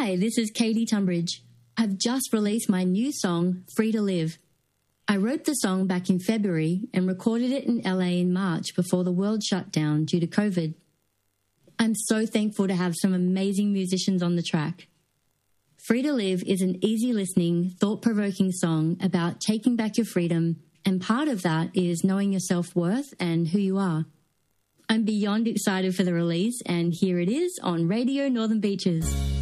Hi, this is Katie Tunbridge. I've just released my new song, Free to Live. I wrote the song back in February and recorded it in LA in March before the world shut down due to COVID. I'm so thankful to have some amazing musicians on the track. Free to Live is an easy listening, thought-provoking song about taking back your freedom, and part of that is knowing your self-worth and who you are. I'm beyond excited for the release, and here it is on Radio Northern Beaches.